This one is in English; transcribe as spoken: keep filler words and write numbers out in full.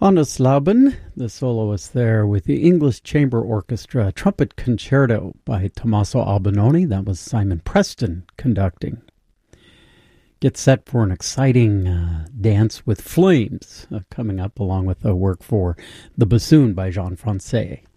Hannes Lauben, the soloist there with the English Chamber Orchestra Trumpet Concerto by Tommaso Albinoni. That was Simon Preston conducting. Get set for an exciting uh, dance with flames uh, coming up, along with a work for The Bassoon by Jean Francais.